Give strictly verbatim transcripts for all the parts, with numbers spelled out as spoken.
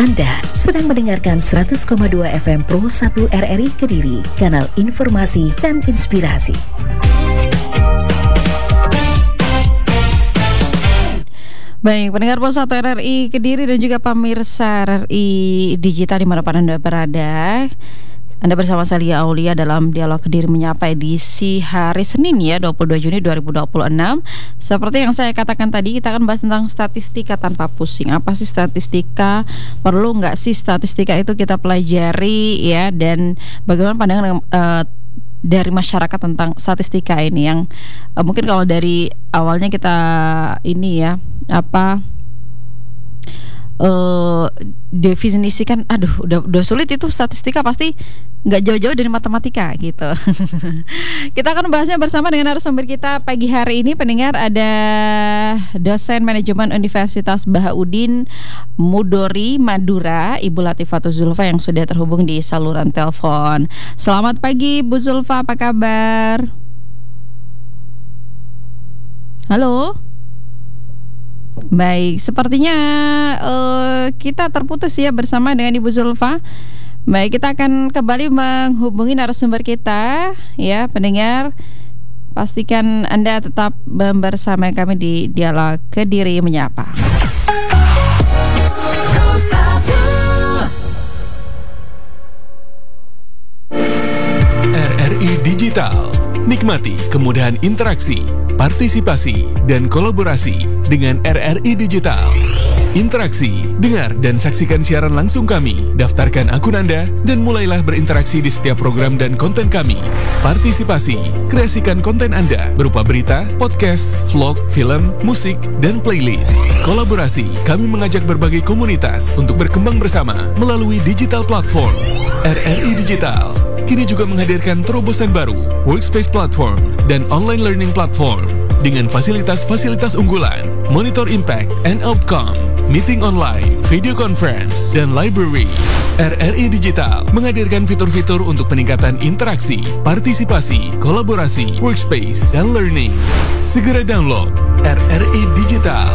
Anda sedang mendengarkan seratus koma dua F M Pro satu R R I Kediri, kanal informasi dan inspirasi. Baik, pendengar Pro satu R R I Kediri dan juga pemirsa R R I Digital dimanapun Anda berada, Anda bersama saya Lia Aulia dalam Dialog Kediri Menyapa edisi hari Senin ya, dua puluh dua Juni dua ribu dua puluh enam. Seperti yang saya katakan tadi, kita akan bahas tentang statistika tanpa pusing. Apa sih statistika? Perlu nggak sih statistika itu kita pelajari ya? Dan bagaimana pandangan uh, dari masyarakat tentang statistika ini yang uh, mungkin kalau dari awalnya kita ini ya apa Uh, definisikan, aduh udah udah sulit itu statistika, pasti nggak jauh-jauh dari matematika gitu. Kita akan bahasnya bersama dengan narasumber kita pagi hari ini. Pendengar, ada dosen manajemen Universitas Bahaudin Mudori Madura, Ibu Latifatul Zulfa yang sudah terhubung di saluran telepon. Selamat pagi Bu Zulfa, apa kabar? Halo. Baik, sepertinya uh, kita terputus ya bersama dengan Ibu Zulfa. Baik, kita akan kembali menghubungi narasumber kita ya, pendengar. Pastikan Anda tetap bersama kami di Dialog Kediri Menyapa. R R I Digital. Nikmati kemudahan interaksi, partisipasi, dan kolaborasi dengan R R I Digital. Interaksi, dengar dan saksikan siaran langsung kami, daftarkan akun Anda, dan mulailah berinteraksi di setiap program dan konten kami. Partisipasi, kreasikan konten Anda berupa berita, podcast, vlog, film, musik, dan playlist. Kolaborasi, kami mengajak berbagai komunitas untuk berkembang bersama melalui digital platform. R R I Digital kini juga menghadirkan terobosan baru, workspace platform, dan online learning platform dengan fasilitas-fasilitas unggulan, monitor impact and outcome, meeting online, video conference, dan library. R R I Digital menghadirkan fitur-fitur untuk peningkatan interaksi, partisipasi, kolaborasi, workspace, dan learning. Segera download R R I Digital.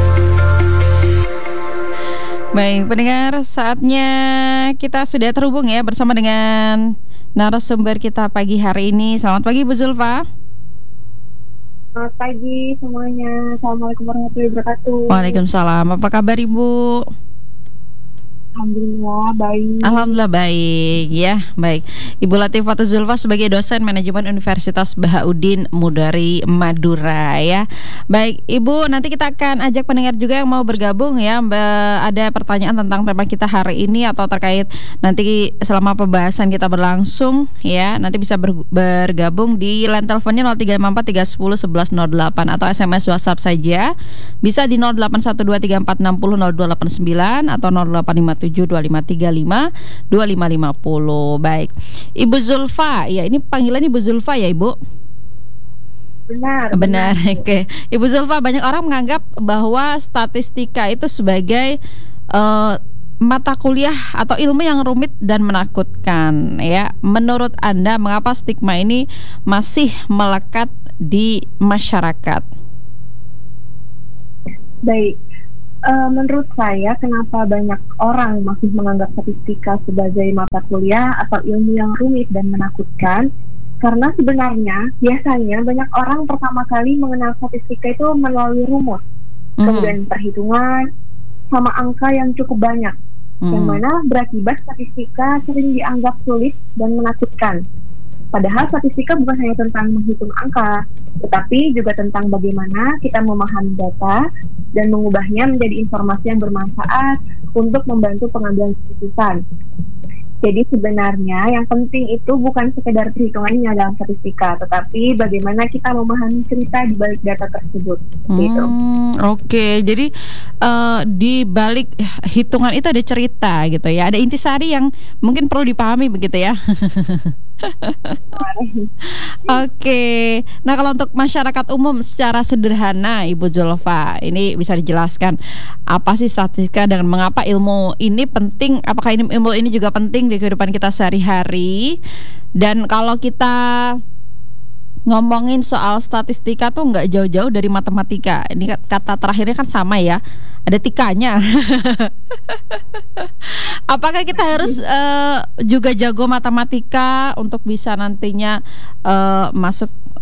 Baik, pendengar, saatnya kita sudah terhubung ya bersama dengan narasumber kita pagi hari ini. Selamat pagi Bu Zulfa. Selamat pagi semuanya. Assalamualaikum warahmatullahi wabarakatuh. Waalaikumsalam. Apa kabar Ibu? Alhamdulillah baik. Alhamdulillah baik ya, baik. Ibu Latifatul Zulfa sebagai dosen manajemen Universitas Bahaudin Mudori Madura ya. Baik, Ibu, nanti kita akan ajak pendengar juga yang mau bergabung ya. Mbak, ada pertanyaan tentang tema kita hari ini atau terkait nanti selama pembahasan kita berlangsung ya. Nanti bisa ber- bergabung di line teleponnya nol tiga lima empat tiga satu nol satu satu nol delapan atau S M S WhatsApp saja. Bisa di nol delapan satu dua tiga empat enam nol nol dua delapan sembilan atau nol delapan lima tujuh dua lima tiga lima dua lima lima nol. Baik, Ibu Zulfa, ya ini panggilan Ibu Zulfa ya Ibu? Benar. Benar, benar. Oke. Ibu Zulfa, banyak orang menganggap bahwa statistika itu sebagai uh, mata kuliah atau ilmu yang rumit dan menakutkan ya. Menurut Anda, mengapa stigma ini masih melekat di masyarakat? Baik. Uh, menurut saya, kenapa banyak orang masih menganggap statistika sebagai mata kuliah atau ilmu yang rumit dan menakutkan? Karena sebenarnya, biasanya banyak orang pertama kali mengenal statistika itu melalui rumus, mm-hmm. kemudian perhitungan, sama angka yang cukup banyak, mm-hmm. yang mana berakibat statistika sering dianggap sulit dan menakutkan. Padahal statistika bukan hanya tentang menghitung angka, tetapi juga tentang bagaimana kita memahami data dan mengubahnya menjadi informasi yang bermanfaat untuk membantu pengambilan keputusan. Jadi sebenarnya yang penting itu bukan sekedar perhitungannya dalam statistika, tetapi bagaimana kita memahami cerita di balik data tersebut. Hmm, gitu. Oke, okay. Jadi uh, di balik hitungan itu ada cerita gitu ya, ada intisari yang mungkin perlu dipahami begitu ya. Oke, okay. Nah kalau untuk masyarakat umum secara sederhana, Ibu Zulfa, ini bisa dijelaskan apa sih statistika dan mengapa ilmu ini penting? Apakah ini ilmu ini juga penting di kehidupan kita sehari-hari? Dan kalau kita ngomongin soal statistika tuh nggak jauh-jauh dari matematika. Ini kata terakhirnya kan sama ya, ada tikanya. Apakah kita harus uh, juga jago matematika untuk bisa nantinya uh, masuk